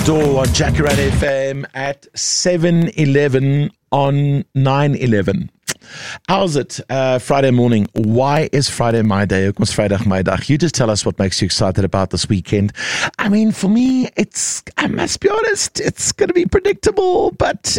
Door on Jacaranda FM at 7:11 on 9/11. How's it? Friday morning. Why is Friday my day? Hoekom is Vrydag my dag? You just tell us what makes you excited about this weekend. I mean, for me, I must be honest, it's going to be predictable, but